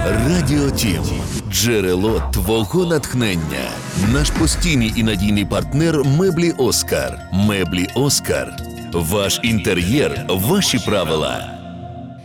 Радіотім. Джерело твого натхнення. Наш постійний і надійний партнер Меблі Оскар. Меблі Оскар. Ваш інтер'єр, ваші правила.